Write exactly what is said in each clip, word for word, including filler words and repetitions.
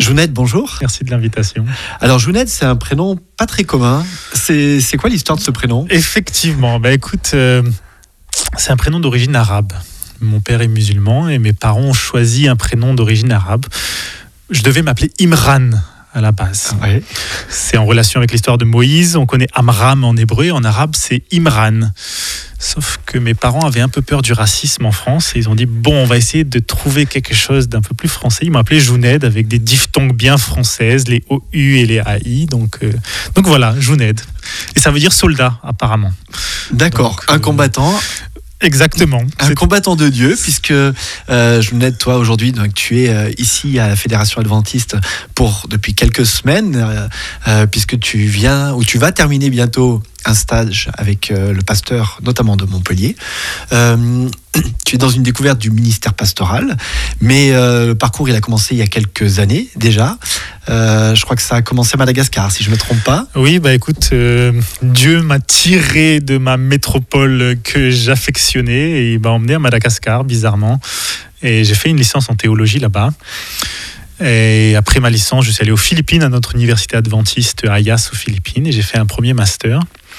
Jouned, bonjour. Merci de l'invitation. Alors Jouned, c'est un prénom pas très commun. C'est, c'est quoi l'histoire de ce prénom ? Effectivement, bah écoute, euh, c'est un prénom d'origine arabe. Mon père est musulman et mes parents ont choisi un prénom d'origine arabe. Je devais m'appeler Imran à la base. Ouais. C'est en relation avec l'histoire de Moïse. On connaît Amram en hébreu, en arabe c'est Imran. Sauf que mes parents avaient un peu peur du racisme en France et ils ont dit bon, on va essayer de trouver quelque chose d'un peu plus français. Ils m'ont appelé Jouned avec des diphtongues bien françaises, les O U et les A I. Donc, euh, donc voilà, Jouned. Et ça veut dire soldat apparemment. D'accord, donc, un euh, combattant. Exactement. Un C'est... combattant de Dieu, puisque euh, Jouned, toi aujourd'hui, donc, tu es euh, ici à la Fédération Adventiste pour depuis quelques semaines, euh, euh, puisque tu viens ou tu vas terminer bientôt un stage avec euh, le pasteur, notamment de Montpellier. Euh, tu es dans une découverte du ministère pastoral, mais euh, le parcours il a commencé il y a quelques années déjà. Euh, je crois que ça a commencé à Madagascar, si je ne me trompe pas. Oui, bah écoute, euh, Dieu m'a tiré de ma métropole que j'affectionnais et il m'a emmené à Madagascar, bizarrement. Et j'ai fait une licence en théologie là-bas. Et après ma licence, je suis allé aux Philippines, à notre université adventiste à Ayas aux Philippines, et j'ai fait un premier master.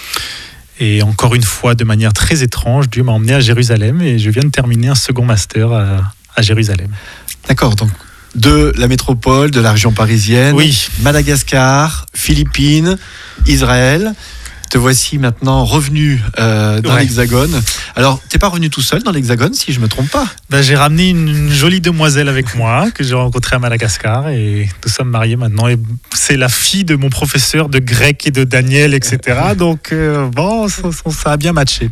Et encore une fois, de manière très étrange, Dieu m'a emmené à Jérusalem et je viens de terminer un second master à, à Jérusalem. D'accord, donc de la métropole, de la région parisienne, Oui. Madagascar, Philippines, Israël. Te voici maintenant revenu euh, dans Ouais. l'Hexagone. Alors, t'es pas revenu tout seul dans l'Hexagone, si je me trompe pas. Ben, j'ai ramené une, une jolie demoiselle avec moi que j'ai rencontrée à Madagascar et nous sommes mariés maintenant. Et c'est la fille de mon professeur de grec et de Daniel, et cetera. Donc, euh, bon, ça, ça a bien matché.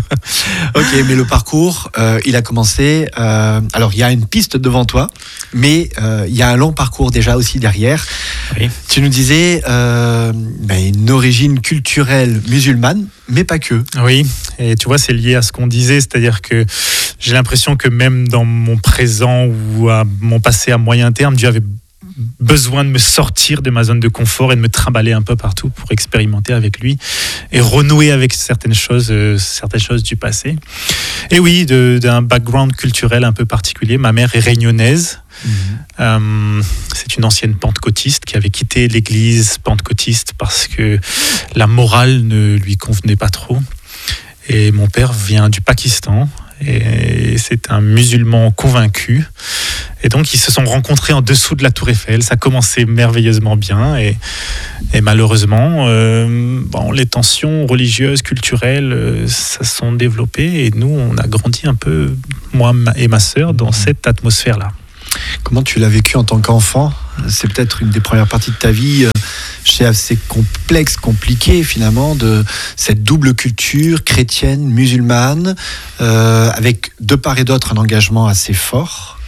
Ok, mais le parcours, euh, il a commencé. Euh, alors, il y a une piste devant toi, mais euh, il y a un long parcours déjà aussi derrière. Oui. Tu nous disais euh, ben, une origine culturelle musulmane, mais pas que. Oui, et tu vois, c'est lié à ce qu'on disait, c'est-à-dire que j'ai l'impression que même dans mon présent ou à mon passé à moyen terme, Dieu avait besoin de me sortir de ma zone de confort et de me trimballer un peu partout pour expérimenter avec lui et renouer avec certaines choses, euh, certaines choses du passé. Et oui, de, d'un background culturel un peu particulier. Ma mère est réunionnaise. Mmh. Euh, c'est une ancienne pentecôtiste qui avait quitté l'église pentecôtiste parce que la morale ne lui convenait pas trop. Et mon père vient du Pakistan et c'est un musulman convaincu. Et donc ils se sont rencontrés en dessous de la Tour Eiffel. Ça a commencé merveilleusement bien et, et malheureusement, euh, bon, les tensions religieuses, culturelles, euh, ça se sont développées et nous, on a grandi un peu, moi et ma sœur, dans cette atmosphère-là. Comment tu l'as vécu en tant qu'enfant ? C'est peut-être une des premières parties de ta vie, euh, c'est assez complexe, compliqué finalement, de cette double culture chrétienne, musulmane, euh, avec de part et d'autre un engagement assez fort.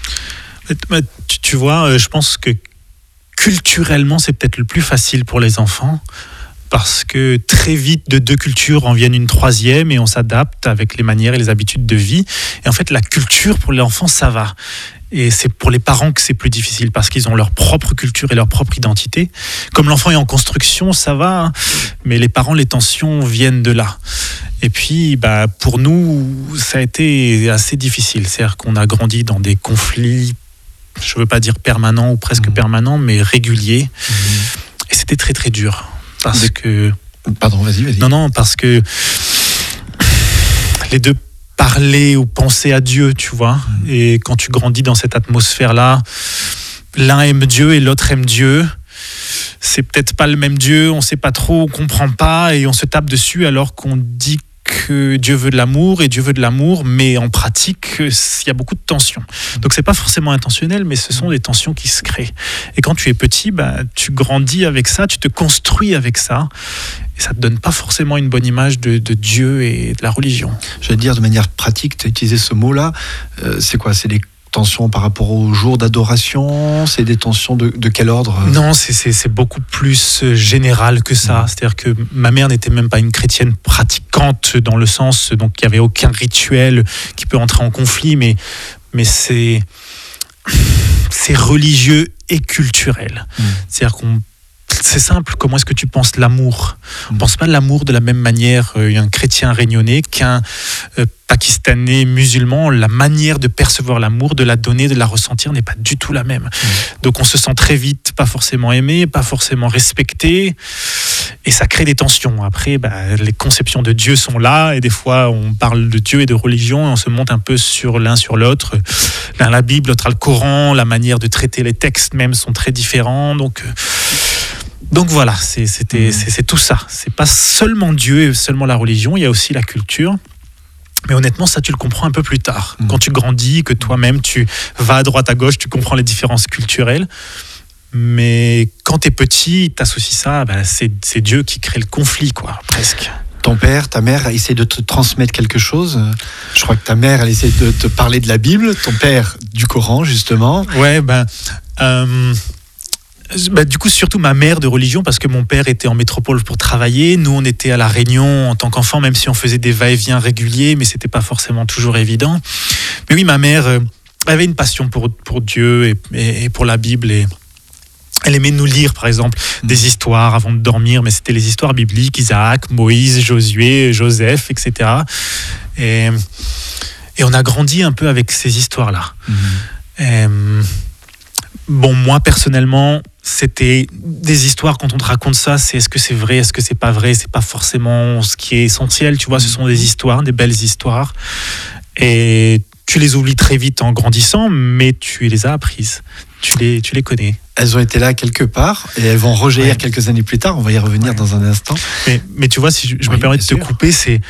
Tu, tu vois, je pense que culturellement, c'est peut-être le plus facile pour les enfants. Parce que très vite, de deux cultures en viennent une troisième et on s'adapte avec les manières et les habitudes de vie. Et en fait, la culture, pour l'enfant, ça va. Et c'est pour les parents que c'est plus difficile parce qu'ils ont leur propre culture et leur propre identité. Comme l'enfant est en construction, ça va, hein, mais les parents, les tensions viennent de là. Et puis, bah, pour nous, ça a été assez difficile. C'est-à-dire qu'on a grandi dans des conflits, je ne veux pas dire permanents ou presque mmh. permanents, mais réguliers. Mmh. Et c'était très, très dur. Parce des... que... Pardon, vas-y, vas-y. Non, non, parce que les deux parler ou penser à Dieu, tu vois. Mmh. Et quand tu grandis dans cette atmosphère-là, l'un aime Dieu et l'autre aime Dieu. C'est peut-être pas le même Dieu, on sait pas trop, on comprend pas et on se tape dessus alors qu'on dit que Dieu veut de l'amour et Dieu veut de l'amour, mais en pratique, il y a beaucoup de tensions. Donc c'est pas forcément intentionnel, mais ce sont des tensions qui se créent. Et quand tu es petit, bah, tu grandis avec ça, tu te construis avec ça. Et ça te donne pas forcément une bonne image de, de Dieu et de la religion. J'allais dire de manière pratique, tu as utilisé ce mot-là. Euh, c'est quoi ? C'est des tensions par rapport au jour d'adoration ? C'est des tensions de, de quel ordre ? Non, c'est, c'est, c'est beaucoup plus général que ça. Mmh. C'est-à-dire que ma mère n'était même pas une chrétienne pratiquante dans le sens, donc il n'y avait aucun rituel qui peut entrer en conflit, mais, mais c'est, c'est religieux et culturel. Mmh. C'est-à-dire qu'on c'est simple, comment est-ce que tu penses l'amour ? On ne pense pas l'amour de la même manière euh, un chrétien réunionnais qu'un euh, pakistanais musulman. La manière de percevoir l'amour, de la donner, de la ressentir n'est pas du tout la même. Mmh. Donc on se sent très vite pas forcément aimé, pas forcément respecté, et ça crée des tensions. Après, bah, les conceptions de Dieu sont là, et des fois on parle de Dieu et de religion, et on se monte un peu sur l'un sur l'autre. L'un a la Bible, l'autre a le Coran, la manière de traiter les textes même sont très différents. Donc... Euh, Donc voilà, c'est, c'était, mmh. c'est, c'est tout ça. C'est pas seulement Dieu et seulement la religion, il y a aussi la culture. Mais honnêtement, ça, tu le comprends un peu plus tard. Mmh. Quand tu grandis, que toi-même, tu vas à droite, à gauche, tu comprends les différences culturelles. Mais quand t'es petit, t'associes ça, bah, c'est, c'est Dieu qui crée le conflit, quoi, presque. Ton père, ta mère essaie de te transmettre quelque chose. Je crois que ta mère, elle essaie de te parler de la Bible. Ton père, du Coran, justement. Ouais, ben... Euh, Bah, du coup, surtout ma mère de religion, parce que mon père était en métropole pour travailler. Nous, on était à La Réunion en tant qu'enfant, même si on faisait des va-et-vient réguliers, mais c'était pas forcément toujours évident. Mais oui, ma mère euh, avait une passion pour, pour Dieu et, et, et pour la Bible. Et elle aimait nous lire, par exemple, mmh. des histoires avant de dormir, mais c'était les histoires bibliques, Isaac, Moïse, Josué, Joseph, et cetera. Et, et on a grandi un peu avec ces histoires-là. Mmh. Et, bon, moi, personnellement, c'était des histoires, quand on te raconte ça, c'est est-ce que c'est vrai, est-ce que c'est pas vrai, c'est pas forcément ce qui est essentiel, tu vois, ce sont des histoires, des belles histoires, et tu les oublies très vite en grandissant, mais tu les as apprises, tu les, tu les connais. Elles ont été là quelque part, et elles vont rejaillir ouais. quelques années plus tard, on va y revenir ouais. dans un instant. Mais, mais tu vois, si je, je oui, me permets de te sûr. couper, c'est...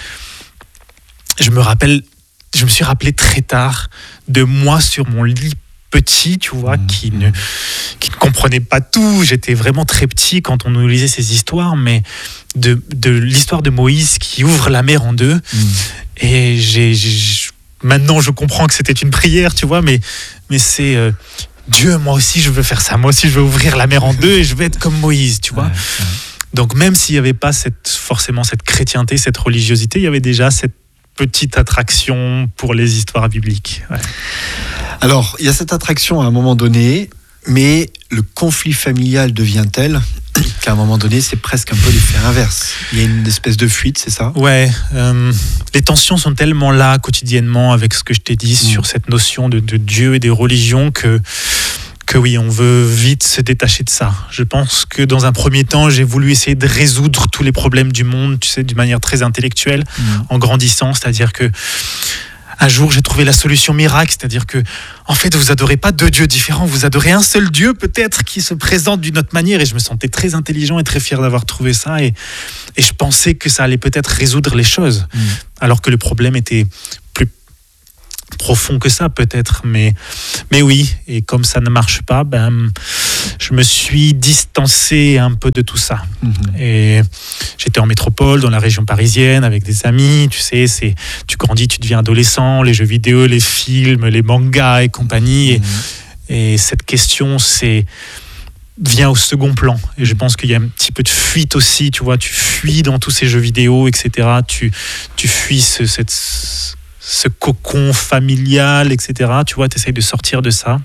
Je me rappelle, je me suis rappelé très tard de moi sur mon lit petit, tu vois, mmh. qui ne qui ne comprenait pas tout. J'étais vraiment très petit quand on nous lisait ces histoires, mais de, de l'histoire de Moïse qui ouvre la mer en deux. Mmh. Et j'ai, j'ai maintenant je comprends que c'était une prière, tu vois, mais mais c'est euh, Dieu, moi aussi je veux faire ça. Moi aussi je veux ouvrir la mer en deux et je veux être comme Moïse, tu vois. Ouais, ouais. Donc même s'il n'y avait pas cette forcément cette chrétienté, cette religiosité, il y avait déjà cette petite attraction pour les histoires bibliques. Ouais. Alors, il y a cette attraction à un moment donné, mais le conflit familial devient tel qu'à un moment donné, c'est presque un peu l'effet inverse. Il y a une espèce de fuite, c'est ça ? Ouais. Euh, les tensions sont tellement là quotidiennement avec ce que je t'ai dit mmh. sur cette notion de, de Dieu et des religions que, que oui, on veut vite se détacher de ça. Je pense que dans un premier temps, j'ai voulu essayer de résoudre tous les problèmes du monde, tu sais, d'une manière très intellectuelle, mmh. en grandissant, c'est-à-dire que un jour, j'ai trouvé la solution miracle, c'est-à-dire que, en fait, vous adorez pas deux dieux différents, vous adorez un seul Dieu, peut-être, qui se présente d'une autre manière. Et je me sentais très intelligent et très fier d'avoir trouvé ça. Et, et je pensais que ça allait peut-être résoudre les choses, mmh. alors que le problème était plus profond que ça, peut-être. Mais, mais oui, et comme ça ne marche pas, ben, je me suis distancé un peu de tout ça. Mmh. Et j'étais en métropole, dans la région parisienne, avec des amis, tu sais, c'est, tu grandis, tu deviens adolescent, les jeux vidéo, les films, les mangas et compagnie. Mmh. Et, et cette question, c'est vient au second plan. Et je pense qu'il y a un petit peu de fuite aussi, tu vois, tu fuis dans tous ces jeux vidéo, et cetera. Tu, tu fuis ce, cette, ce cocon familial, et cetera. Tu vois, tu essayes de sortir de ça.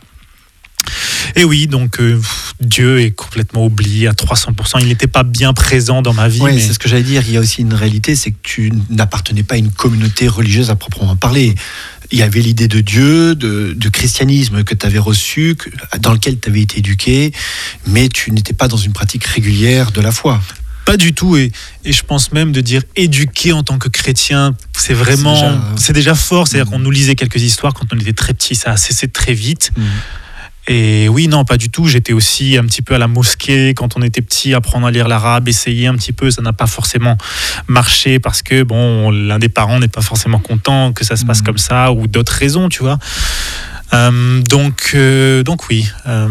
Et oui, donc euh, Dieu est complètement oublié à trois cents pour cent. Il n'était pas bien présent dans ma vie. Oui, mais... c'est ce que j'allais dire. Il y a aussi une réalité, c'est que tu n'appartenais pas à une communauté religieuse à proprement parler. Il y avait l'idée de Dieu, de, de christianisme que tu avais reçu, que, dans lequel tu avais été éduqué, mais tu n'étais pas dans une pratique régulière de la foi. Pas du tout, et, et je pense même de dire éduqué en tant que chrétien, c'est vraiment, c'est déjà, c'est déjà fort. C'est-à-dire mmh. qu'on nous lisait quelques histoires quand on était très petit, ça a cessé très vite. Mmh. Et oui, non, pas du tout. J'étais aussi un petit peu à la mosquée quand on était petit, apprendre à lire l'arabe, essayer un petit peu. Ça n'a pas forcément marché parce que bon, l'un des parents n'est pas forcément content que ça se passe mmh. comme ça, ou d'autres raisons, tu vois. Euh, donc, euh, donc oui, euh,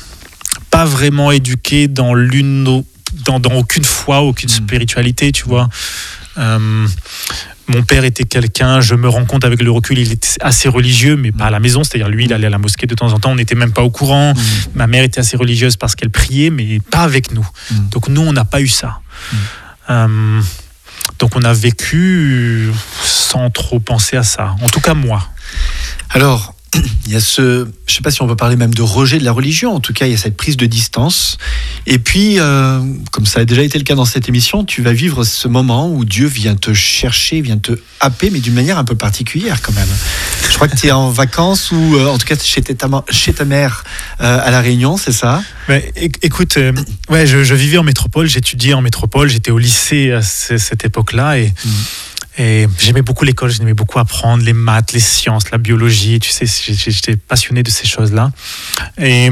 pas vraiment éduqué dans l'une, dans, dans aucune foi, aucune mmh. spiritualité, tu vois. Euh, Mon père était quelqu'un, je me rends compte avec le recul, il était assez religieux, mais pas à la maison. C'est-à-dire, lui, il allait à la mosquée de temps en temps, on n'était même pas au courant. Mmh. Ma mère était assez religieuse parce qu'elle priait, mais pas avec nous. Mmh. Donc, nous, on n'a pas eu ça. Mmh. Euh, donc, on a vécu sans trop penser à ça. En tout cas, moi. Alors, il y a ce, je sais pas si on peut parler même de rejet de la religion, en tout cas il y a cette prise de distance. Et puis, euh, comme ça a déjà été le cas dans cette émission, tu vas vivre ce moment où Dieu vient te chercher, vient te happer, mais d'une manière un peu particulière quand même. Je crois que tu es en vacances ou euh, en tout cas chez ta, chez ta mère euh, à La Réunion, c'est ça? Ouais, écoute, euh, ouais, je, je vivais en métropole, j'étudiais en métropole, j'étais au lycée à c- cette époque-là et... Mmh. Et j'aimais beaucoup l'école, j'aimais beaucoup apprendre les maths, les sciences, la biologie, tu sais, j'étais passionné de ces choses-là. Et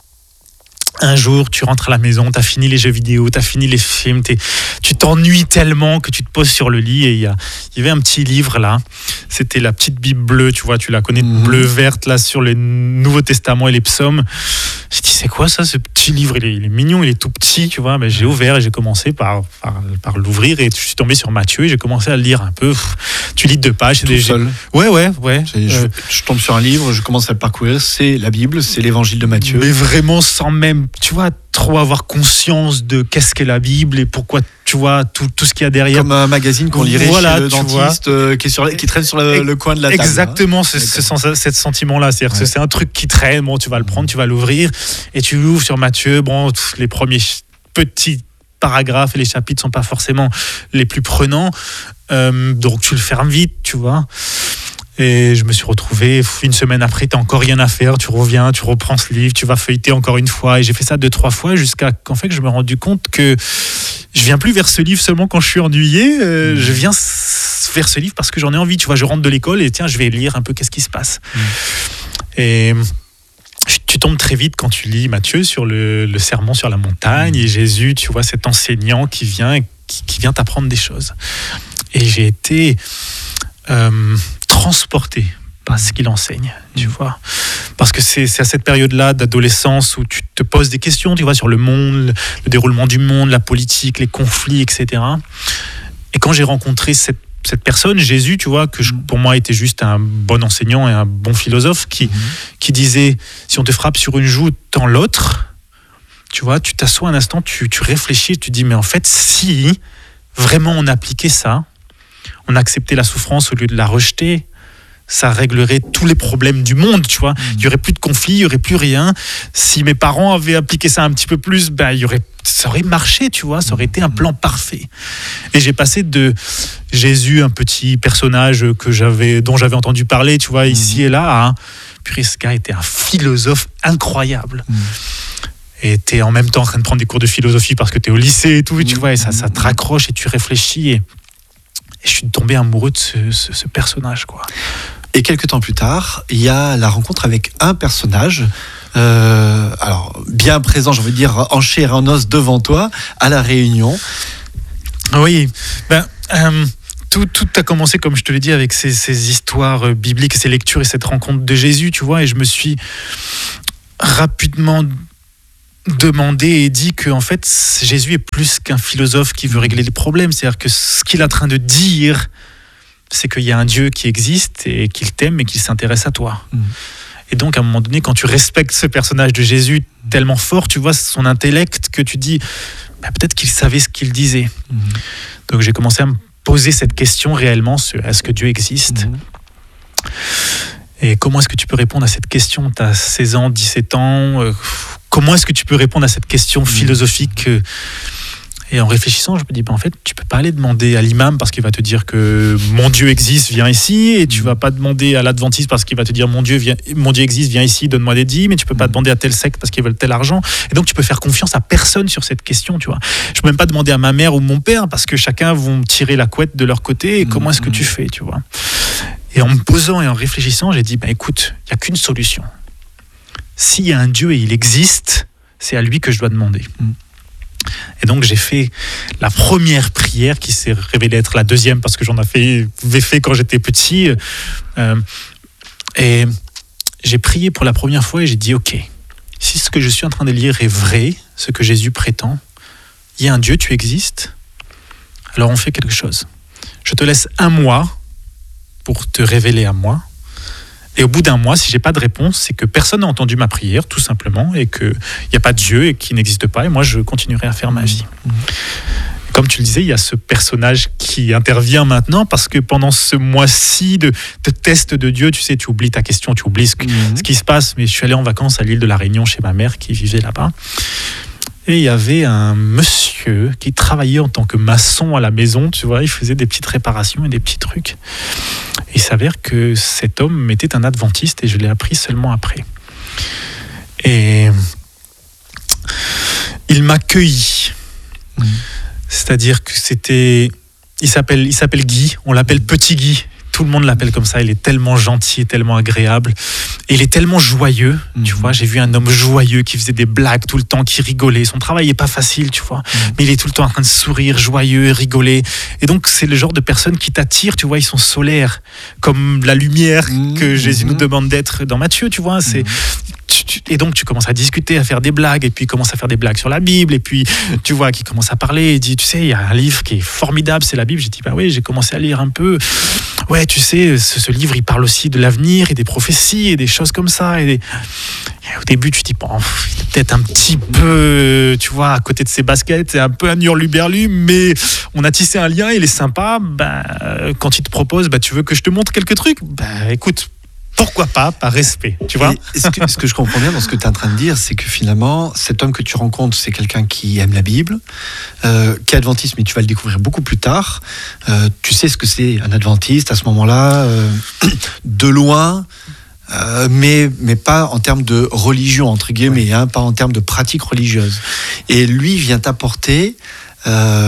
un jour, tu rentres à la maison, tu as fini les jeux vidéo, tu as fini les films, tu t'ennuies tellement que tu te poses sur le lit et il y, y avait un petit livre là, c'était la petite Bible bleue, tu vois, tu la connais, mmh. bleu-verte là, sur le Nouveau Testament et les psaumes. J'ai dit, c'est quoi ça, ce petit livre, il est, il est mignon, il est tout petit, tu vois, mais j'ai ouvert et j'ai commencé par, par, par l'ouvrir et je suis tombé sur Matthieu et j'ai commencé à le lire un peu. Tu lis deux pages. Tout seul. Ouais, ouais, ouais. Je, euh... je tombe sur un livre, je commence à le parcourir, c'est la Bible, c'est l'évangile de Matthieu. Mais vraiment sans même, tu vois, trop avoir conscience de qu'est-ce qu'est la Bible et pourquoi, tu vois, tout, tout ce qu'il y a derrière. Comme un magazine qu'on lirait voilà, chez le dentiste euh, qui, est sur, qui traîne sur le, le coin de la table. Exactement, c'est ce, ce, ce sentiment-là. C'est-à-dire ouais. que c'est un truc qui traîne, bon, tu vas le prendre, tu vas l'ouvrir et tu l'ouvres sur Matthieu. Bon, les premiers petits paragraphes et les chapitres sont pas forcément les plus prenants. Euh, donc tu le fermes vite, tu vois. Et je me suis retrouvé, une semaine après, t'as encore rien à faire, tu reviens, tu reprends ce livre, tu vas feuilleter encore une fois. Et j'ai fait ça deux, trois fois jusqu'à qu'en fait, je me rendu compte que je viens plus vers ce livre seulement quand je suis ennuyé. Euh, mmh. Je viens vers ce livre parce que j'en ai envie. Tu vois, je rentre de l'école et tiens, je vais lire un peu qu'est-ce qui se passe. Mmh. Et tu tombes très vite quand tu lis Matthieu sur le, le sermon sur la montagne mmh. et Jésus, tu vois, cet enseignant qui vient, qui, qui vient t'apprendre des choses. Et j'ai été... Euh, transporté par ce qu'il enseigne, tu vois. Parce que c'est, c'est à cette période-là d'adolescence où tu te poses des questions, tu vois, sur le monde, le déroulement du monde, la politique, les conflits, et cetera. Et quand j'ai rencontré cette, cette personne, Jésus, tu vois, que je, pour moi était juste un bon enseignant et un bon philosophe, qui, mmh. qui disait, si on te frappe sur une joue, tends l'autre, tu vois, tu t'assois un instant, tu, tu réfléchis, tu te dis, mais en fait, si vraiment on appliquait ça, on acceptait la souffrance au lieu de la rejeter, ça réglerait tous les problèmes du monde, tu vois. Mmh. Il y aurait plus de conflits, il y aurait plus rien. Si mes parents avaient appliqué ça un petit peu plus, ben il y aurait, ça aurait marché, tu vois. Ça aurait été un plan parfait. Et j'ai passé de Jésus, un petit personnage que j'avais, dont j'avais entendu parler, tu vois, mmh. ici et là, à purée, ce gars était un philosophe incroyable. Mmh. Et t'es en même temps en train de prendre des cours de philosophie parce que t'es au lycée et tout, mmh. tu vois, et ça, ça te raccroche et tu réfléchis. Et Et je suis tombé amoureux de ce, ce, ce personnage, quoi. Et quelques temps plus tard, il y a la rencontre avec un personnage, euh, alors bien présent, j'ai envie de dire, en chair et en os devant toi, à La Réunion. Oui, ben, euh, tout, tout a commencé, comme je te l'ai dit, avec ces, ces histoires bibliques, ces lectures et cette rencontre de Jésus, tu vois, et je me suis rapidement demandé et dit que en fait Jésus est plus qu'un philosophe qui veut régler les problèmes, c'est-à-dire que ce qu'il est en train de dire, c'est qu'il y a un Dieu qui existe et qu'il t'aime et qu'il s'intéresse à toi. Mmh. Et donc à un moment donné, quand tu respectes ce personnage de Jésus tellement fort, tu vois son intellect, que tu dis bah, peut-être qu'il savait ce qu'il disait. Mmh. Donc j'ai commencé à me poser cette question réellement, est-ce que Dieu existe ? Mmh. Et comment est-ce que tu peux répondre à cette question ? Tu as seize ans, dix-sept ans, euh, comment est-ce que tu peux répondre à cette question philosophique ? Et en réfléchissant, je me dis, ben en fait, tu peux pas aller demander à l'imam parce qu'il va te dire que mon Dieu existe, viens ici. Et tu vas pas demander à l'adventiste parce qu'il va te dire mon Dieu, viens, mon Dieu existe, viens ici, donne-moi des dîmes. Mais tu peux pas demander à tel secte parce qu'ils veulent tel argent. Et donc, tu peux faire confiance à personne sur cette question, tu vois. Je peux même pas demander à ma mère ou mon père parce que chacun vont tirer la couette de leur côté. Et comment est-ce que tu fais, tu vois ? Et en me posant et en réfléchissant, j'ai dit, ben écoute, il n'y a qu'une solution. S'il y a un Dieu et il existe, c'est à lui que je dois demander. Mm. Et donc j'ai fait la première prière qui s'est révélée être la deuxième parce que j'en avais fait quand j'étais petit. Euh, et j'ai prié pour la première fois et j'ai dit, ok, si ce que je suis en train de lire est vrai, ce que Jésus prétend, il y a un Dieu, tu existes, alors on fait quelque chose. Je te laisse un mois pour te révéler à moi. Et au bout d'un mois, si j'ai pas de réponse, c'est que personne n'a entendu ma prière, tout simplement, et qu'il n'y a pas de Dieu et qu'il n'existe pas, et moi, je continuerai à faire ma vie. Mmh. comme tu le disais, il y a ce personnage qui intervient maintenant parce que pendant ce mois-ci de, de test de Dieu, tu sais, tu oublies ta question, tu oublies ce, mmh. ce qui se passe. Mais je suis allé en vacances à l'île de la Réunion chez ma mère qui vivait là-bas. Et il y avait un monsieur qui travaillait en tant que maçon à la maison, tu vois, il faisait des petites réparations et des petits trucs. Et il s'avère que cet homme était un adventiste et je l'ai appris seulement après. Et il m'a cueilli. Mmh. C'est-à-dire que c'était... Il s'appelle, il s'appelle Guy, on l'appelle Petit Guy. Tout le monde l'appelle comme ça, il est tellement gentil, tellement agréable. Et il est tellement joyeux, mmh. tu vois. J'ai vu un homme joyeux qui faisait des blagues tout le temps, qui rigolait. Son travail n'est pas facile, tu vois. Mmh. Mais il est tout le temps en train de sourire, joyeux, rigoler. Et donc, c'est le genre de personne qui t'attire, tu vois. Ils sont solaires, comme la lumière mmh. que Jésus mmh. nous demande d'être dans Matthieu, tu vois. C'est... Et donc tu commences à discuter, à faire des blagues, et puis il commence à faire des blagues sur la Bible, et puis tu vois qu'il commence à parler, il dit, tu sais, il y a un livre qui est formidable, c'est la Bible. J'ai dit, bah oui, j'ai commencé à lire un peu. Ouais, tu sais, ce, ce livre, il parle aussi de l'avenir, et des prophéties, et des choses comme ça. Et, des... et au début, tu te dis, bon, il est peut-être un petit peu, tu vois, à côté de ses baskets, c'est un peu un hurluberlu, mais on a tissé un lien, il est sympa. Bah, quand il te propose, bah, tu veux que je te montre quelques trucs, bah écoute, pourquoi pas, par respect, tu vois. Et ce, que, ce que je comprends bien dans ce que tu es en train de dire, c'est que finalement, cet homme que tu rencontres, c'est quelqu'un qui aime la Bible, euh, qui est adventiste, mais tu vas le découvrir beaucoup plus tard. Euh, tu sais ce que c'est un adventiste à ce moment-là, euh, de loin, euh, mais, mais pas en termes de religion, entre guillemets, hein, pas en termes de pratique religieuse. Et lui vient t'apporter... Euh,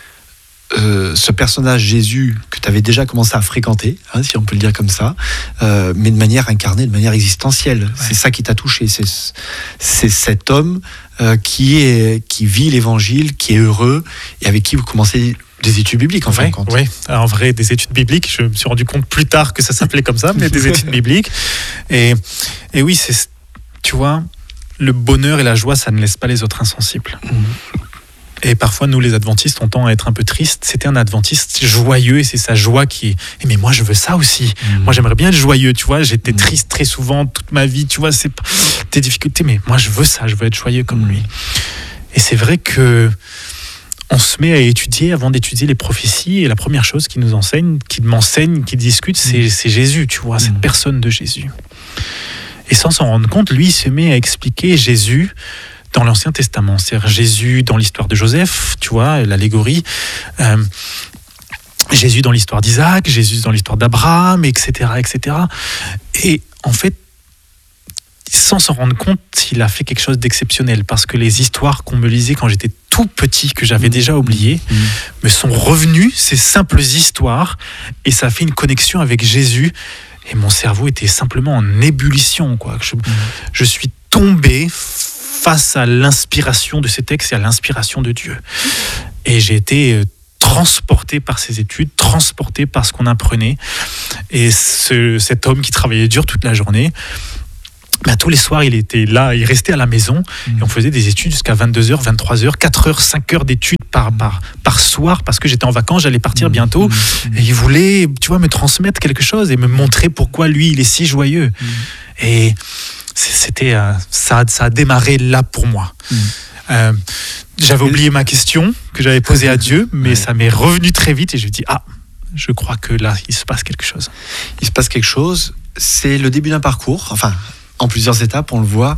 Euh, ce personnage Jésus que tu avais déjà commencé à fréquenter, hein, si on peut le dire comme ça, euh, mais de manière incarnée, de manière existentielle. Ouais. C'est ça qui t'a touché, c'est, c'est cet homme euh, qui, est, qui vit l'évangile, qui est heureux, et avec qui vous commencez des études bibliques en fin de compte. Oui, en vrai, des études bibliques. Je me suis rendu compte plus tard que ça s'appelait comme ça, mais des études bibliques. Et, et oui, c'est, tu vois, le bonheur et la joie, ça ne laisse pas les autres insensibles. Mmh. Et parfois, nous, les adventistes, on tend à être un peu tristes. C'était un adventiste joyeux et c'est sa joie qui est... Eh, mais moi, je veux ça aussi. Mmh. Moi, j'aimerais bien être joyeux, tu vois. J'étais mmh. triste très souvent toute ma vie, tu vois. C'est des difficultés, mais moi, je veux ça. Je veux être joyeux comme mmh. lui. Et c'est vrai que on se met à étudier avant d'étudier les prophéties. Et la première chose qu'il nous enseigne, qu'il m'enseigne, qu'il discute, c'est, mmh. c'est Jésus, tu vois, mmh. cette personne de Jésus. Et sans s'en rendre compte, lui, il se met à expliquer Jésus dans l'Ancien Testament, c'est-à-dire Jésus dans l'histoire de Joseph, tu vois, l'allégorie, euh, Jésus dans l'histoire d'Isaac, Jésus dans l'histoire d'Abraham, et cetera, et cetera. Et en fait, sans s'en rendre compte, il a fait quelque chose d'exceptionnel, parce que les histoires qu'on me lisait quand j'étais tout petit, que j'avais déjà oubliées, mmh. me sont revenues, ces simples histoires, et ça a fait une connexion avec Jésus, et mon cerveau était simplement en ébullition, quoi. Je, mmh. je suis tombé face à l'inspiration de ces textes et à l'inspiration de Dieu. Et j'ai été transporté par ces études, transporté par ce qu'on apprenait. Et ce, cet homme qui travaillait dur toute la journée, ben, tous les soirs, il était là, il restait à la maison, mmh. et on faisait des études jusqu'à vingt-deux heures, vingt-trois heures, quatre heures, cinq heures d'études par, par, par soir, parce que j'étais en vacances, j'allais partir mmh. bientôt, mmh. et il voulait, tu vois, me transmettre quelque chose et me montrer pourquoi lui, il est si joyeux. Mmh. Et c'était, euh, ça, ça a démarré là pour moi. Mmh. Euh, j'avais oublié ma question que j'avais posée à Dieu, mais ouais. ça m'est revenu très vite et je me dis, ah, je crois que là, il se passe quelque chose. Il se passe quelque chose, c'est le début d'un parcours, enfin, en plusieurs étapes, on le voit.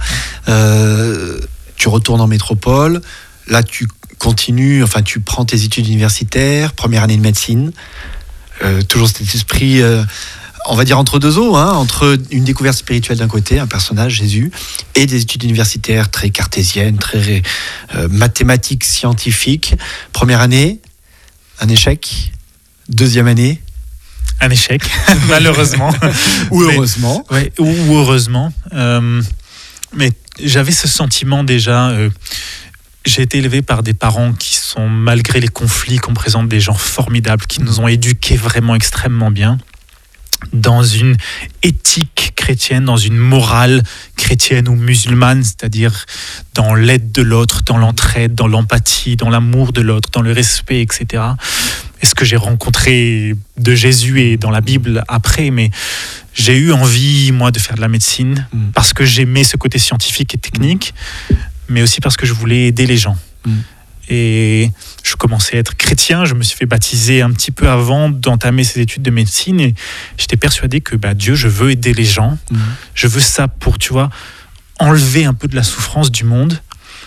Euh, tu retournes en métropole, là, tu continues, enfin, tu prends tes études universitaires, première année de médecine, euh, toujours cet esprit... Euh, on va dire entre deux eaux, hein, entre une découverte spirituelle d'un côté, un personnage, Jésus, et des études universitaires très cartésiennes, très euh, mathématiques, scientifiques. Première année, un échec. Deuxième année, un échec, malheureusement. ou heureusement. Mais, ouais, ou, ou heureusement. Euh, mais j'avais ce sentiment déjà... Euh, J'ai été élevé par des parents qui sont, malgré les conflits, qu'on présente des gens formidables, qui nous ont éduqués vraiment extrêmement bien, dans une éthique chrétienne, dans une morale chrétienne ou musulmane, c'est-à-dire dans l'aide de l'autre, dans l'entraide, dans l'empathie, dans l'amour de l'autre, dans le respect, et cetera. Et ce que j'ai rencontré de Jésus et dans la Bible après, mais j'ai eu envie, moi, de faire de la médecine, mmh. parce que j'aimais ce côté scientifique et technique, mmh. mais aussi parce que je voulais aider les gens. Mmh. Et je commençais à être chrétien, je me suis fait baptiser un petit peu avant d'entamer ces études de médecine et j'étais persuadé que bah, Dieu, je veux aider les gens, mmh. je veux ça pour, tu vois, enlever un peu de la souffrance du monde.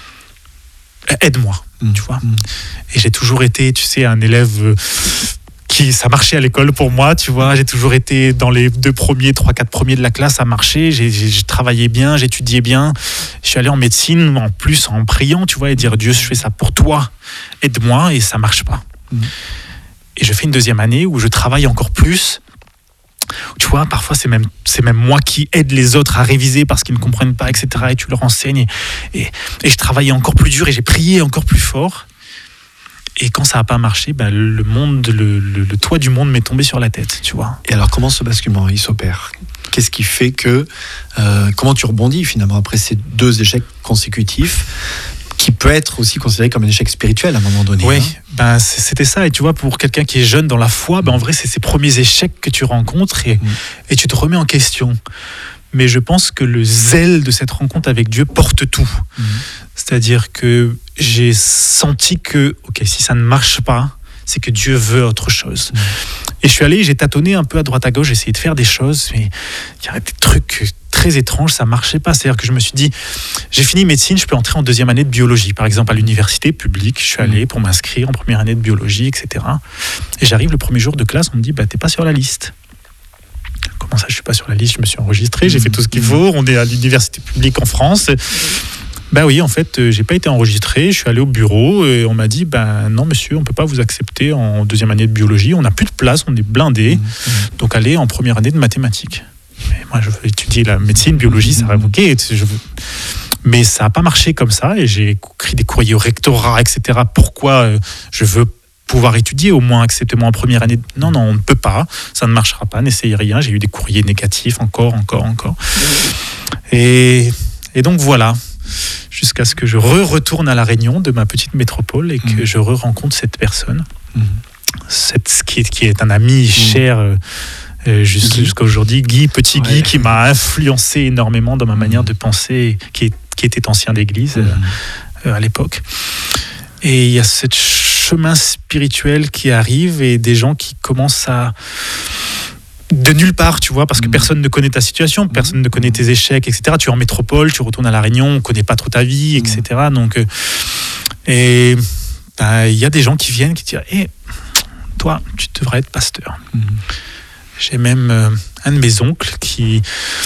Aide-moi, mmh. tu vois. Mmh. Et j'ai toujours été, tu sais, un élève qui, ça marchait à l'école pour moi, tu vois. J'ai toujours été dans les deux premiers, trois, quatre premiers de la classe, ça marchait. J'ai, j'ai, j'ai travaillé bien, j'étudiais bien. Je suis allé en médecine, en plus, en priant, tu vois, et dire Dieu, je fais ça pour toi, aide-moi, et ça marche pas. Mmh. Et je fais une deuxième année où je travaille encore plus. Tu vois, parfois c'est même, c'est même moi qui aide les autres à réviser parce qu'ils ne comprennent pas, et cetera. Et tu leur enseignes. Et, et, et je travaillais encore plus dur et j'ai prié encore plus fort. Et quand ça n'a pas marché, ben le monde, le, le, le toit du monde m'est tombé sur la tête, tu vois. Et alors, comment ce basculement il s'opère ? Qu'est-ce qui fait que... Euh, comment tu rebondis finalement après ces deux échecs consécutifs qui peut être aussi considéré comme un échec spirituel à un moment donné. Oui, hein. ben, c'était ça. Et tu vois, pour quelqu'un qui est jeune dans la foi, ben, en vrai, c'est ces premiers échecs que tu rencontres et, mmh. et tu te remets en question. Mais je pense que le zèle de cette rencontre avec Dieu porte tout. Mmh. C'est-à-dire que j'ai senti que, ok, si ça ne marche pas, c'est que Dieu veut autre chose. Mmh. Et je suis allé, j'ai tâtonné un peu à droite à gauche, j'ai essayé de faire des choses, mais il y avait des trucs très étranges, ça marchait pas. C'est-à-dire que je me suis dit, j'ai fini médecine, je peux entrer en deuxième année de biologie. Par exemple, à l'université publique, je suis allé pour m'inscrire en première année de biologie, et cetera. Et j'arrive le premier jour de classe, on me dit, bah, t'es pas sur la liste. Comment ça, je suis pas sur la liste? Je me suis enregistré, j'ai fait tout ce qu'il faut, on est à l'université publique en France. Ben oui, en fait, euh, j'ai pas été enregistré, je suis allé au bureau et on m'a dit, ben non monsieur, on peut pas vous accepter en deuxième année de biologie, on n'a plus de place, on est blindé, mmh, mmh. donc allez en première année de mathématiques. Mais moi, je veux étudier la médecine, biologie, ça va ok, je veux... mais ça n'a pas marché comme ça et j'ai écrit des courriers au rectorat, et cetera. Pourquoi euh, je veux pouvoir étudier, au moins acceptez-moi en première année. Non, non, on ne peut pas, ça ne marchera pas, n'essayez rien. J'ai eu des courriers négatifs, encore, encore, encore. Et, et donc voilà. Jusqu'à ce que je re-retourne à La Réunion de ma petite métropole et que mmh. je re-rencontre cette personne, mmh. cette, qui, est, qui est un ami mmh. cher euh, jusqu', jusqu'à aujourd'hui, Guy, petit ouais. Guy, qui m'a influencé énormément dans ma mmh. manière de penser, qui, est, qui était ancien d'église mmh. euh, à l'époque. Et il y a ce chemin spirituel qui arrive et des gens qui commencent à... de nulle part, tu vois, parce que mmh. personne ne connaît ta situation, personne mmh. ne connaît tes échecs, et cetera. Tu es en métropole, tu retournes à La Réunion, on ne connaît pas trop ta vie, et cetera. Mmh. Donc, euh, et il bah, y a des gens qui viennent qui disent hey, « toi, tu devrais être pasteur. Mmh. » J'ai même euh, un de mes oncles qui,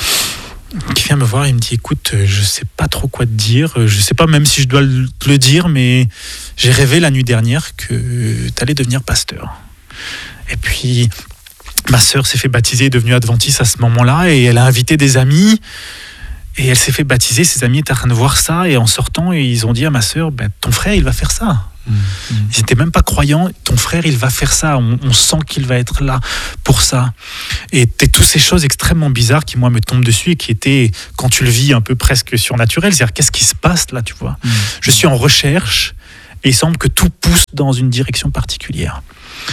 qui vient me voir et me dit « Écoute, je ne sais pas trop quoi te dire, je ne sais pas même si je dois le, le dire, mais j'ai rêvé la nuit dernière que tu allais devenir pasteur. » Et puis... ma sœur s'est fait baptiser, est devenue adventiste à ce moment-là et elle a invité des amis et elle s'est fait baptiser, ses amis étaient en train de voir ça et en sortant ils ont dit à ma sœur ben, ton frère il va faire ça. Mmh. Ils n'étaient même pas croyants, ton frère il va faire ça, on, on sent qu'il va être là pour ça. Et toutes ces choses extrêmement bizarres qui moi me tombent dessus et qui étaient, quand tu le vis, un peu presque surnaturel, c'est-à-dire qu'est-ce qui se passe là, tu vois. Mmh. Je suis en recherche et il semble que tout pousse dans une direction particulière.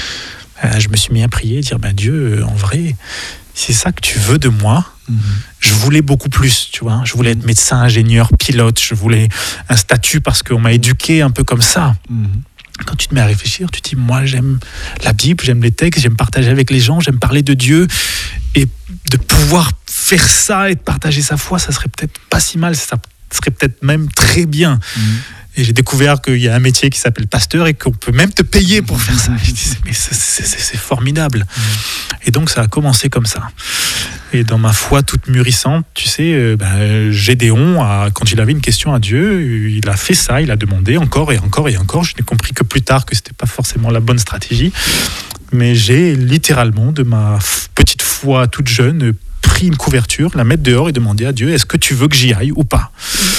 Euh, je me suis mis à prier, dire ben Dieu, en vrai, c'est ça que tu veux de moi. Mm-hmm. Je voulais beaucoup plus, tu vois. Je voulais être médecin, ingénieur, pilote. Je voulais un statut parce qu'on m'a éduqué un peu comme ça. Mm-hmm. Quand tu te mets à réfléchir, tu te dis moi j'aime la Bible, j'aime les textes, j'aime partager avec les gens, j'aime parler de Dieu et de pouvoir faire ça et de partager sa foi, ça serait peut-être pas si mal, ça serait peut-être même très bien. Mm-hmm. Et j'ai découvert qu'il y a un métier qui s'appelle pasteur et qu'on peut même te payer pour faire ça. Je disais, mais c'est, c'est, c'est formidable. Mmh. Et donc, ça a commencé comme ça. Et dans ma foi toute mûrissante, tu sais, euh, ben, Gédéon, a, quand il avait une question à Dieu, il a fait ça, il a demandé encore et encore et encore. Je n'ai compris que plus tard que ce n'était pas forcément la bonne stratégie. Mais j'ai littéralement, de ma petite foi toute jeune, pris une couverture, la mettre dehors et demandé à Dieu, est-ce que tu veux que j'y aille ou pas ?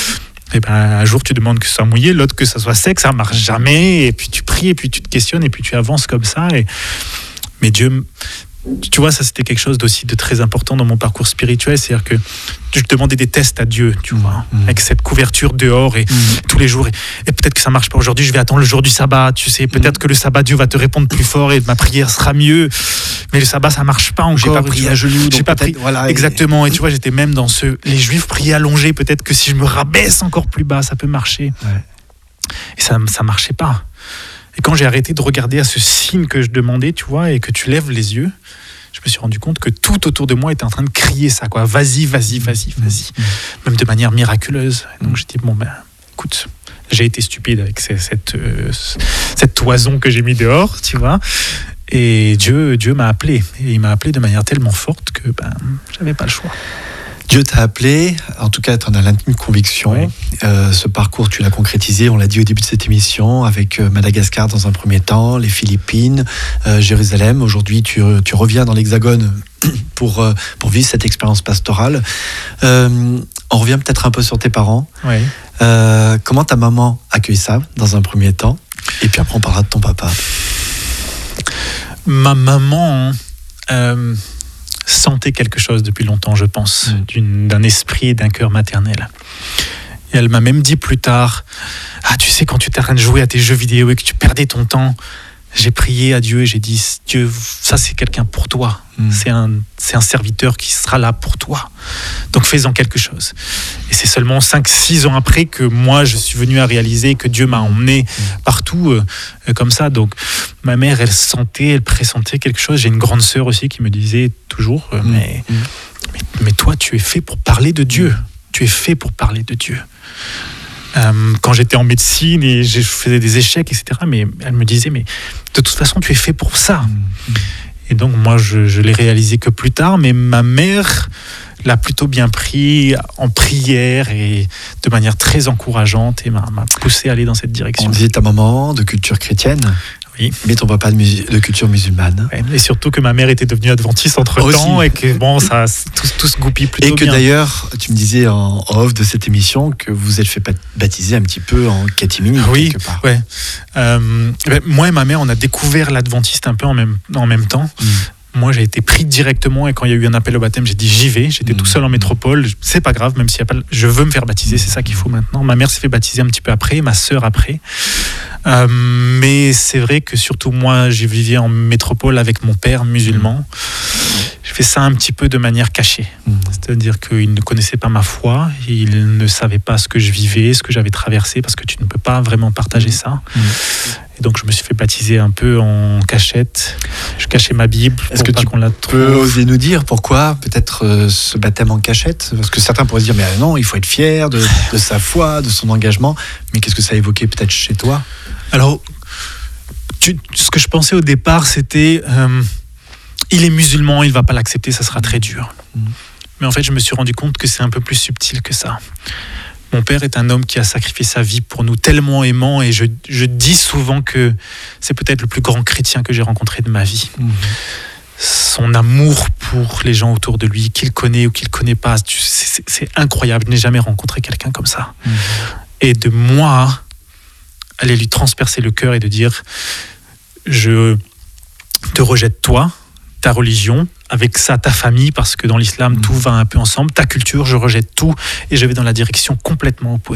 Et ben, un jour tu demandes que ça soit mouillé, l'autre que ça soit sec, ça marche jamais, et puis tu pries, et puis tu te questionnes, et puis tu avances comme ça. Et... mais Dieu, tu vois, ça c'était quelque chose d'aussi de très important dans mon parcours spirituel, c'est-à-dire que je demandais des tests à Dieu, tu vois, mmh. avec cette couverture dehors et mmh. tous les jours. Et, et peut-être que ça marche pas aujourd'hui, je vais attendre le jour du sabbat, tu sais, peut-être mmh. que le sabbat Dieu va te répondre plus fort et ma prière sera mieux. Mais le sabbat ça marche pas encore. J'ai pas prié à genoux, j'ai pas prié. Voilà, exactement. Et... et tu vois, j'étais même dans ce, les Juifs priaient allongés. Peut-être que si je me rabaisse encore plus bas, ça peut marcher. Ouais. Et ça ne marchait pas. Et quand j'ai arrêté de regarder à ce signe que je demandais, tu vois, et que tu lèves les yeux, je me suis rendu compte que tout autour de moi était en train de crier ça, quoi. Vas-y, vas-y, vas-y, vas-y. Même de manière miraculeuse. Et donc j'ai dit, bon ben, écoute, j'ai été stupide avec cette, euh, cette toison que j'ai mis dehors, tu vois. Et Dieu, Dieu m'a appelé. Et il m'a appelé de manière tellement forte que ben, j'avais pas le choix. Dieu t'a appelé, en tout cas tu en as l'intime conviction. Oui. Euh, ce parcours, tu l'as concrétisé, on l'a dit au début de cette émission, avec euh, Madagascar dans un premier temps, les Philippines, euh, Jérusalem. Aujourd'hui, tu, tu reviens dans l'Hexagone pour, euh, pour vivre cette expérience pastorale. Euh, on revient peut-être un peu sur tes parents. Oui. Euh, comment ta maman accueille ça dans un premier temps? Et puis après, on parlera de ton papa. Ma maman... Euh... sentait quelque chose depuis longtemps, je pense, mmh. d'une, d'un esprit et d'un cœur maternel. Et elle m'a même dit plus tard, « Ah, tu sais, quand tu étais en train de jouer à tes jeux vidéo et que tu perdais ton temps, j'ai prié à Dieu et j'ai dit, Dieu, ça c'est quelqu'un pour toi. Mmh. C'est un, c'est un serviteur qui sera là pour toi. Donc fais-en quelque chose. » Et c'est seulement cinq six ans après que moi, je suis venu à réaliser que Dieu m'a emmené mmh. partout euh, comme ça. Donc ma mère, elle sentait, elle pressentait quelque chose. J'ai une grande sœur aussi qui me disait toujours, euh, mmh. mais, mmh. mais, mais toi, tu es fait pour parler de Dieu. Tu es fait pour parler de Dieu. Euh, quand j'étais en médecine et je faisais des échecs, et cetera, mais elle me disait, mais de toute façon, tu es fait pour ça. Mmh. Et donc, moi, je, je l'ai réalisé que plus tard, mais ma mère l'a plutôt bien pris en prière et de manière très encourageante et m'a, m'a poussé à aller dans cette direction. On disait ta maman de culture chrétienne. Oui. Mais ton papa de, mus- de culture musulmane. Ouais, et surtout que ma mère était devenue adventiste entre-temps et que bon, ça tout, tout se goupille plutôt bien. Et que bien. D'ailleurs, tu me disais en off de cette émission que vous êtes fait baptiser un petit peu en catéchumène oui, quelque part. Ouais. Euh, ben, moi et ma mère, on a découvert l'adventiste un peu en même, en même temps. Mm. Moi, j'ai été pris directement et quand il y a eu un appel au baptême, j'ai dit j'y vais. J'étais mmh. tout seul en métropole. C'est pas grave, même s'il y a pas. Je veux me faire baptiser, c'est ça qu'il faut maintenant. Ma mère s'est fait baptiser un petit peu après, ma sœur après. Euh, mais c'est vrai que surtout moi, j'ai vécu en métropole avec mon père musulman. J'ai fait ça un petit peu de manière cachée. Mmh. C'est-à-dire qu'il ne connaissait pas ma foi, il ne savait pas ce que je vivais, ce que j'avais traversé, parce que tu ne peux pas vraiment partager ça. Mmh. Et donc je me suis fait baptiser un peu en cachette. Je cachais ma Bible. Est-ce que tu qu'on la peux oser nous dire pourquoi peut-être euh, ce baptême en cachette? Parce que certains pourraient se dire mais non, il faut être fier de, de sa foi, de son engagement. Mais qu'est-ce que ça a évoqué peut-être chez toi? Alors, tu, ce que je pensais au départ, c'était euh, il est musulman, il ne va pas l'accepter, ça sera très dur. Mmh. Mais en fait, je me suis rendu compte que c'est un peu plus subtil que ça. Mon père est un homme qui a sacrifié sa vie pour nous, tellement aimant, et je, je dis souvent que c'est peut-être le plus grand chrétien que j'ai rencontré de ma vie. Mmh. Son amour pour les gens autour de lui, qu'il connaît ou qu'il ne connaît pas, c'est, c'est incroyable. Je n'ai jamais rencontré quelqu'un comme ça. Mmh. Et de moi, aller lui transpercer le cœur et de dire « Je te rejette toi, ta religion, avec ça ta famille, parce que dans l'islam, mmh. tout va un peu ensemble, ta culture, je rejette tout, et je vais dans la direction complètement opposée. »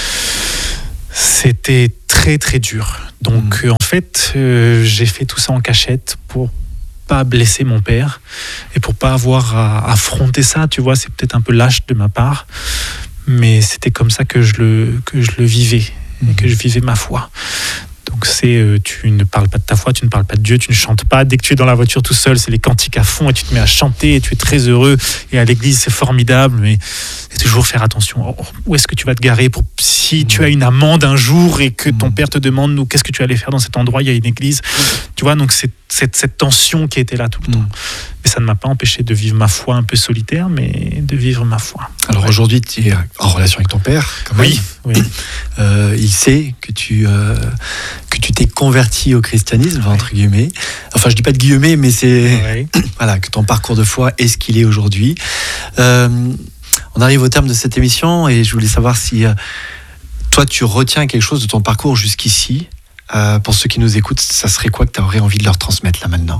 C'était très très dur. Donc mmh. en fait, euh, j'ai fait tout ça en cachette pour pas blesser mon père et pour pas avoir à affronter ça, tu vois, c'est peut-être un peu lâche de ma part, mais c'était comme ça que je le, que je le vivais mmh. et que je vivais ma foi. Donc c'est, euh, tu ne parles pas de ta foi, tu ne parles pas de Dieu, tu ne chantes pas. Dès que tu es dans la voiture tout seul, c'est les cantiques à fond et tu te mets à chanter et tu es très heureux. Et à l'église, c'est formidable, mais il faut toujours faire attention. Où est-ce que tu vas te garer pour, si tu as une amende un jour et que ton père te demande nous, qu'est-ce que tu allais faire dans cet endroit, il y a une église. Tu vois, donc c'est cette, cette tension qui était là tout le temps. Mais ça ne m'a pas empêché de vivre ma foi un peu solitaire, mais de vivre ma foi. Alors ouais. Aujourd'hui, tu es en relation avec ton père, quand même. Oui, oui. Euh, il sait que tu, euh, que tu t'es converti au christianisme, ouais. entre guillemets. Enfin, je dis pas de guillemets, mais c'est ouais. voilà, que ton parcours de foi est ce qu'il est aujourd'hui. Euh, on arrive au terme de cette émission et je voulais savoir si euh, toi, tu retiens quelque chose de ton parcours jusqu'ici. Euh, pour ceux qui nous écoutent, ça serait quoi que tu aurais envie de leur transmettre là maintenant ?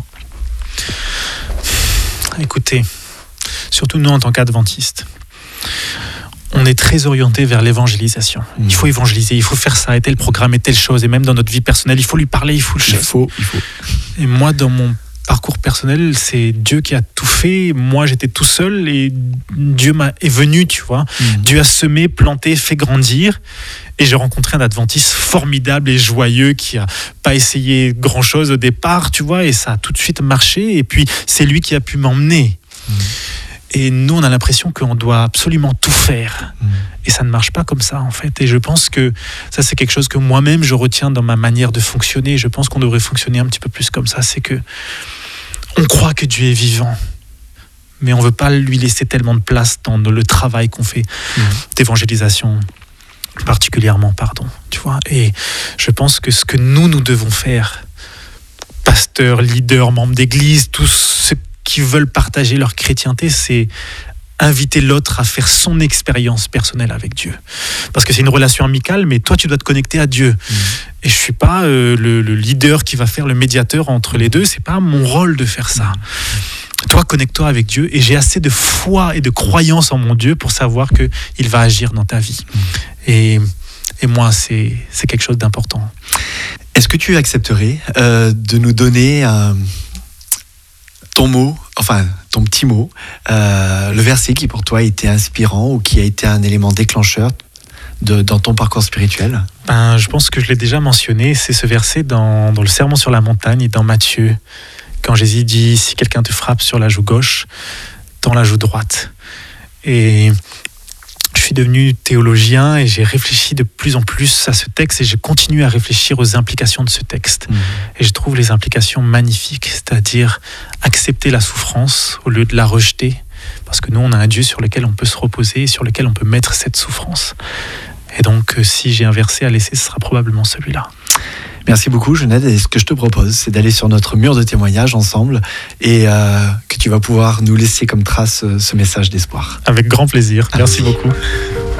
Écoutez, surtout nous en tant qu'adventistes, on est très orienté vers l'évangélisation. Mmh. Il faut évangéliser, il faut faire ça, et tel programme, et telle chose, et même dans notre vie personnelle, il faut lui parler, il faut le il faut, il faut. Et moi, dans mon parcours personnel, c'est Dieu qui a tout fait. Moi, j'étais tout seul et Dieu m'a, est venu, tu vois. Mmh. Dieu a semé, planté, fait grandir. Et j'ai rencontré un adventiste formidable et joyeux qui a pas essayé grand-chose au départ, tu vois, et ça a tout de suite marché. Et puis, c'est lui qui a pu m'emmener. Mmh. Et nous, on a l'impression qu'on doit absolument tout faire. Mmh. Et ça ne marche pas comme ça, en fait. Et je pense que ça, c'est quelque chose que moi-même, je retiens dans ma manière de fonctionner. Je pense qu'on devrait fonctionner un petit peu plus comme ça. C'est que on croit que Dieu est vivant, mais on ne veut pas lui laisser tellement de place dans le travail qu'on fait mmh. d'évangélisation, particulièrement, pardon. Tu vois. Et je pense que ce que nous, nous devons faire, pasteurs, leaders, membres d'église, tous ceux qui veulent partager leur chrétienté, c'est inviter l'autre à faire son expérience personnelle avec Dieu. Parce que c'est une relation amicale, mais toi, tu dois te connecter à Dieu. Mmh. Et je ne suis pas euh, le, le leader qui va faire le médiateur entre les deux. Ce n'est pas mon rôle de faire ça. Mmh. Toi, connecte-toi avec Dieu. Et j'ai assez de foi et de croyance en mon Dieu pour savoir qu'il va agir dans ta vie. Mmh. Et, et moi, c'est, c'est quelque chose d'important. Est-ce que tu accepterais euh, de nous donner un... ton mot, enfin ton petit mot, euh, le verset qui pour toi a été inspirant ou qui a été un élément déclencheur de, dans ton parcours spirituel? Ben, je pense que je l'ai déjà mentionné, c'est ce verset dans, dans le Sermon sur la montagne et dans Matthieu, quand Jésus dit « Si quelqu'un te frappe sur la joue gauche, tends la joue droite ». Et je suis devenu théologien et j'ai réfléchi de plus en plus à ce texte et j'ai continué à réfléchir aux implications de ce texte. Mmh. Et je trouve les implications magnifiques, c'est-à-dire accepter la souffrance au lieu de la rejeter, parce que nous, on a un Dieu sur lequel on peut se reposer et sur lequel on peut mettre cette souffrance. Et donc, si j'ai un verset à laisser, ce sera probablement celui-là. Merci beaucoup, Genède. Et ce que je te propose, c'est d'aller sur notre mur de témoignages ensemble et euh, que tu vas pouvoir nous laisser comme trace ce message d'espoir. Avec grand plaisir. Merci beaucoup.